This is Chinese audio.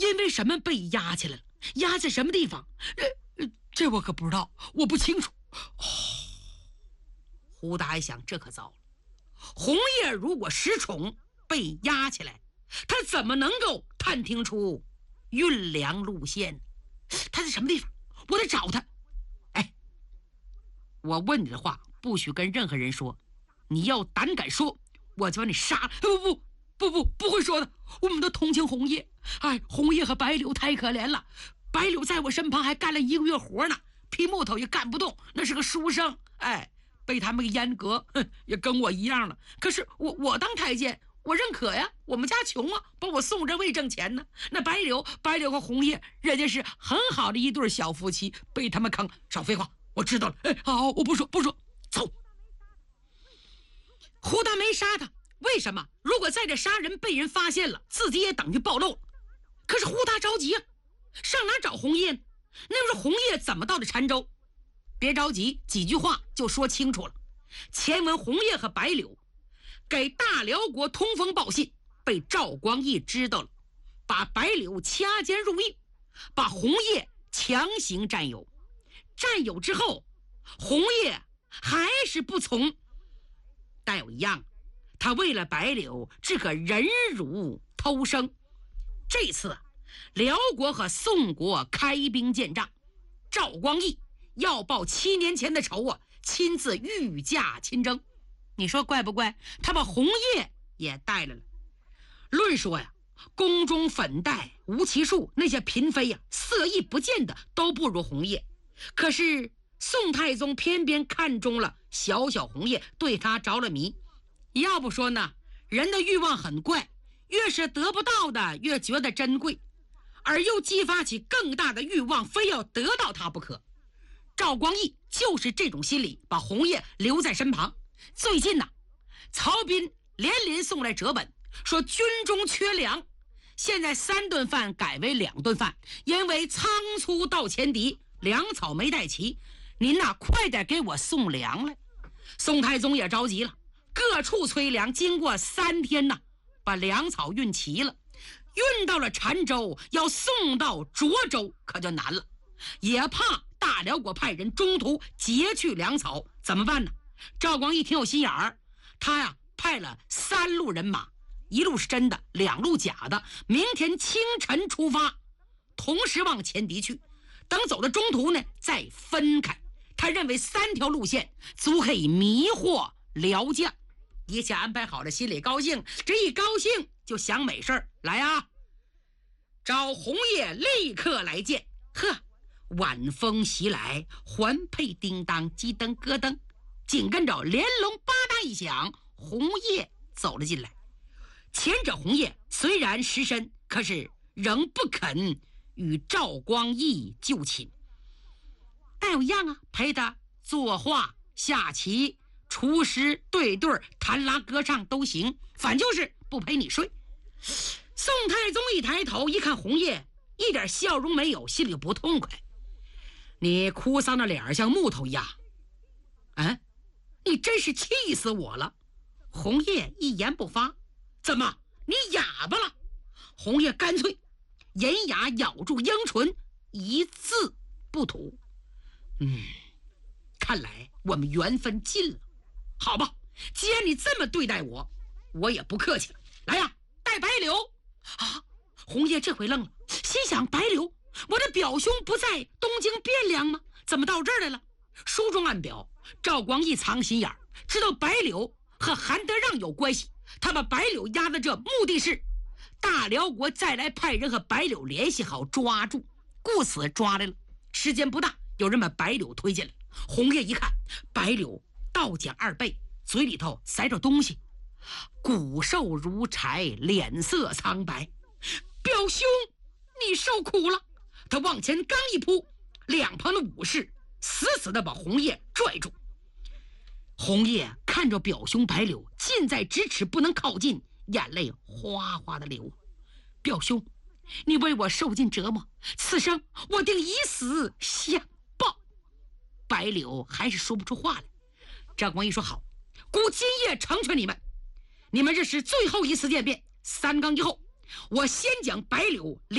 因为什么被押起来了？押在什么地方？这我可不知道，我不清楚。胡大一想，这可糟了。红叶如果失宠被押起来，他怎么能够探听出运粮路线？他在什么地方？我得找他。哎，我问你的话不许跟任何人说，你要胆敢说，我就把你杀了。不会说的，我们都同情红叶。哎，红叶和白柳太可怜了，白柳在我身旁还干了1个月活呢，劈木头也干不动，那是个书生。哎，被他们给阉割，也跟我一样了。可是我当太监，我认可呀，我们家穷啊，把我送这为挣钱呢。那白柳和红叶，人家是很好的一对小夫妻，被他们坑。少废话，我知道了。哎，好，我不说，走。胡大没杀他，为什么？如果在这杀人被人发现了，自己也等于暴露了。可是胡大着急啊，上哪找红叶呢？那时候红叶怎么到的澶州？别着急，几句话就说清楚了。前文红叶和白柳给大辽国通风报信，被赵光义知道了，把白柳掐奸入狱，把红叶强行占有。占有之后，红叶还是不从，但有一样，他为了白柳只可忍辱偷生。这次辽国和宋国开兵建仗，赵光义要报7年前的仇啊，亲自御驾亲征。你说怪不怪？他把红叶也带来了。论说呀，宫中粉黛无其数，那些嫔妃呀，色艺不见的都不如红叶。可是宋太宗偏偏看中了小红叶，对他着了迷。要不说呢，人的欲望很怪，越是得不到的越觉得珍贵，而又激发起更大的欲望，非要得到它不可。赵光义就是这种心理，把红叶留在身旁。最近呢，曹彬连送来折本，说军中缺粮，现在3顿饭改为2顿饭，因为仓促到前敌，粮草没带齐，您呐快点给我送粮来。宋太宗也着急了，各处催粮，经过3天呢，把粮草运齐了，运到了澶州，要送到涿州可就难了，也怕大辽国派人中途劫去粮草，怎么办呢？赵光义挺有心眼儿，他呀派了3路人马，1路是真的，2路假的，明天清晨出发，同时往前敌去，等走到中途呢再分开。他认为3条路线足可以迷惑辽将。一切安排好了，心里高兴，这一高兴就想美事儿来啊！找红叶立刻来见。呵，晚风袭来，环佩叮当，鸡灯咯噔，紧跟着连龙吧嗒一响，红叶走了进来。前者红叶虽然失身，可是仍不肯与赵光义就寝。但有样啊，陪他作画、下棋、厨师、对对、弹拉歌唱都行，反就是不陪你睡。宋太宗一抬头一看红叶一点笑容没有，心里不痛快。你哭丧的脸像木头一样，你真是气死我了。红叶一言不发。怎么，你哑巴了？红叶干脆银牙咬住樱唇，一字不吐。看来我们缘分尽了。好吧，既然你这么对待我，我也不客气了。来呀，带白柳啊！红叶这回愣了，心想白柳，我的表兄不在东京汴梁吗？怎么到这儿来了？书中暗表，赵光义藏心眼儿，知道白柳和韩德让有关系，他把白柳押在这，目的是大辽国再来派人和白柳联系好抓住，故此抓来了。时间不大，有人把白柳推进来。红叶一看，白柳倒奖2倍，嘴里头塞着东西，骨瘦如柴，脸色苍白。表兄，你受苦了！他往前刚一扑，两旁的武士死死地把红叶拽住。红叶看着表兄白柳近在咫尺，不能靠近，眼泪哗哗的流。表兄，你为我受尽折磨，此生我定以死相报。白柳还是说不出话来。赵光义说好，孤今夜成全你们，你们这是最后一次见面，3更以后，我先将白柳